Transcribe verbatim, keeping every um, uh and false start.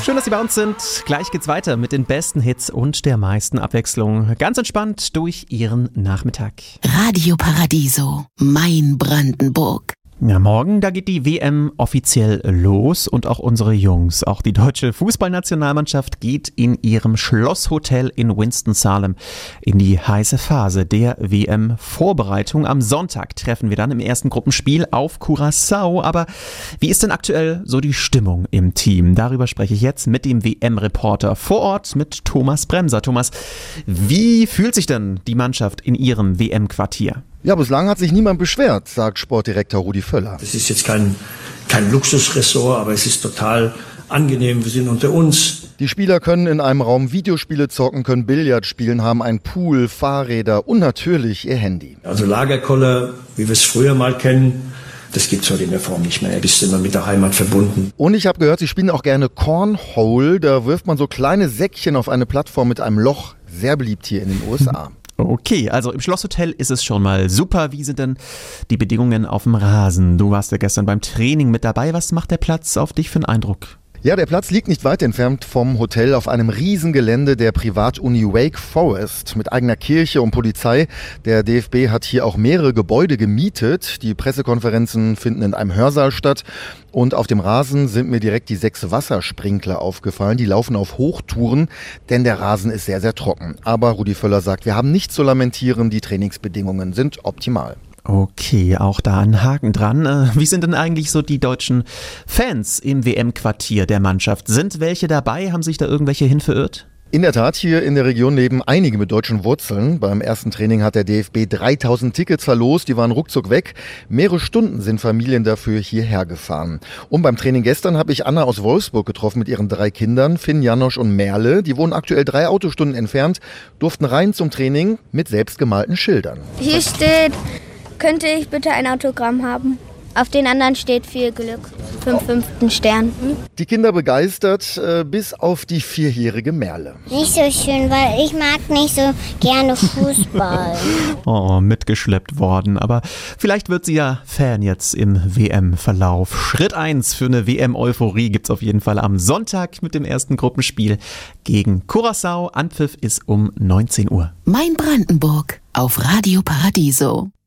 Schön, dass Sie bei uns sind. Gleich geht's weiter mit den besten Hits und der meisten Abwechslung. Ganz entspannt durch Ihren Nachmittag. Radio Paradiso, mein Brandenburg. Ja, morgen, da geht die W M offiziell los und auch unsere Jungs, auch die deutsche Fußballnationalmannschaft geht in ihrem Schlosshotel in Winston-Salem in die heiße Phase der W M-Vorbereitung. Am Sonntag treffen wir dann im ersten Gruppenspiel auf Curaçao. Aber wie ist denn aktuell so die Stimmung im Team? Darüber spreche ich jetzt mit dem W M-Reporter vor Ort, mit Thomas Bremser. Thomas, wie fühlt sich denn die Mannschaft in ihrem W M-Quartier? Ja, bislang hat sich niemand beschwert, sagt Sportdirektor Rudi Völler. Das ist jetzt kein, kein Luxusressort, aber es ist total angenehm. Wir sind unter uns. Die Spieler können in einem Raum Videospiele zocken, können Billard spielen, haben einen Pool, Fahrräder und natürlich ihr Handy. Also Lagerkoller, wie wir es früher mal kennen, das gibt's heute in der Form nicht mehr. Du bist immer mit der Heimat verbunden. Und ich habe gehört, sie spielen auch gerne Cornhole. Da wirft man so kleine Säckchen auf eine Plattform mit einem Loch. Sehr beliebt hier in den U S A. Okay, also im Schlosshotel ist es schon mal super. Wie sind denn die Bedingungen auf dem Rasen? Du warst ja gestern beim Training mit dabei. Was macht der Platz auf dich für einen Eindruck? Ja, der Platz liegt nicht weit entfernt vom Hotel auf einem Riesengelände der Privatuni Wake Forest mit eigener Kirche und Polizei. Der D F B hat hier auch mehrere Gebäude gemietet. Die Pressekonferenzen finden in einem Hörsaal statt. Und auf dem Rasen sind mir direkt die sechs Wassersprinkler aufgefallen. Die laufen auf Hochtouren, denn der Rasen ist sehr, sehr trocken. Aber Rudi Völler sagt, wir haben nichts zu lamentieren. Die Trainingsbedingungen sind optimal. Okay, auch da ein Haken dran. Wie sind denn eigentlich so die deutschen Fans im W M-Quartier der Mannschaft? Sind welche dabei? Haben sich da irgendwelche hin verirrt? In der Tat, hier in der Region leben einige mit deutschen Wurzeln. Beim ersten Training hat der D F B dreitausend Tickets verlost, die waren ruckzuck weg. Mehrere Stunden sind Familien dafür hierher gefahren. Und beim Training gestern habe ich Anna aus Wolfsburg getroffen mit ihren drei Kindern, Finn, Janosch und Merle. Die wohnen aktuell drei Autostunden entfernt, durften rein zum Training mit selbstgemalten Schildern. Hier steht, könnte ich bitte ein Autogramm haben? Auf den anderen steht viel Glück. Fünf fünften Stern. Hm? Die Kinder begeistert, äh, bis auf die vierjährige Merle. Nicht so schön, weil ich mag nicht so gerne Fußball. Oh, mitgeschleppt worden. Aber vielleicht wird sie ja Fan jetzt im W M-Verlauf. Schritt eins für eine W M-Euphorie gibt's auf jeden Fall am Sonntag mit dem ersten Gruppenspiel gegen Curaçao. Anpfiff ist um neunzehn Uhr. Mein Brandenburg auf Radio Paradiso.